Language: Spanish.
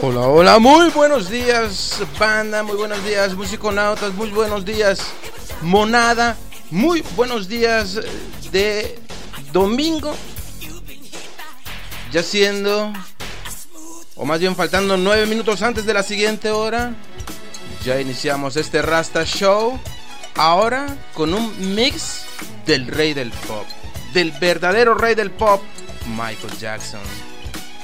Hola, hola, muy buenos días, banda, muy buenos días, musiconautas, muy buenos días, monada, muy buenos días de domingo, ya siendo, o más bien faltando 9 minutos antes de la siguiente hora, ya iniciamos este Rasta Show, ahora con un mix del rey del pop, del verdadero rey del pop, Michael Jackson.